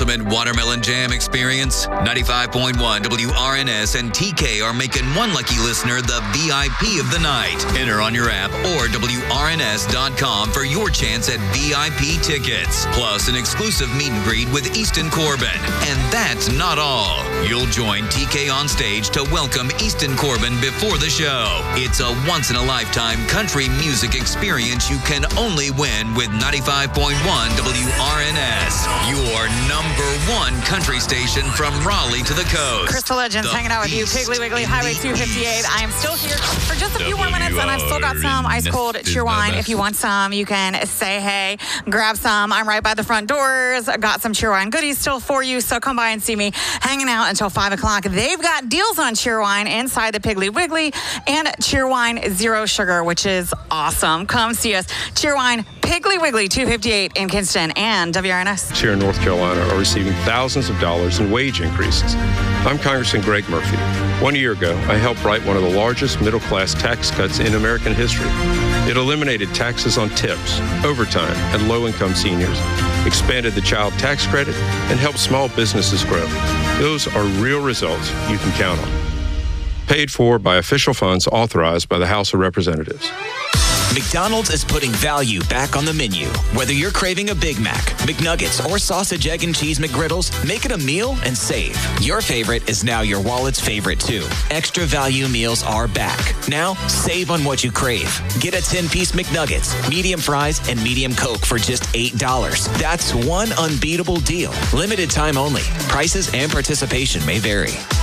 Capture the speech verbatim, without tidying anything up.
ultimate watermelon jam experience? ninety-five point one W R N S and T K are making one lucky listener the V I P of the night. Enter on your app or W R N S dot com for your chance at V I P tickets, plus an exclusive meet and greet with Easton Corbin. And that's not all. You'll join T K on stage to welcome Easton Corbin before the show. It's a once-in-a-lifetime country music experience you can only win with ninety-five point one W R N S, your number one country station from Raleigh to the coast. Crystal Legends The hanging out with you, Beast Piggly Wiggly, in Highway the two fifty-eight. East. I am still here for just a few more minutes, and I've still got some ice cold cheer wine. If you want some, you can say hey, grab some. I'm right by the front doors. I got some cheer wine goodies still for you, so come by and see me hanging out until five o'clock. They've got deals on cheer wine inside the Piggly Wiggly and cheer wine zero sugar, which is awesome. Come see us. Cheer wine, Piggly Wiggly two fifty-eight in Kinston and W R N S. Here in North Carolina are receiving thousands of dollars in wage increases. I'm Congressman Greg Murphy. One year ago, I helped write one of the largest middle-class tax cuts in American history. It eliminated taxes on tips, overtime, and low-income seniors, expanded the child tax credit, and helped small businesses grow. Those are real results you can count on. Paid for by official funds authorized by the House of Representatives. McDonald's is putting value back on the menu. Whether you're craving a Big Mac, McNuggets, or sausage, egg, and cheese McGriddles, make it a meal and save. Your favorite is now your wallet's favorite, too. Extra value meals are back. Now, save on what you crave. Get a ten-piece McNuggets, medium fries, and medium Coke for just eight dollars. That's one unbeatable deal. Limited time only. Prices and participation may vary.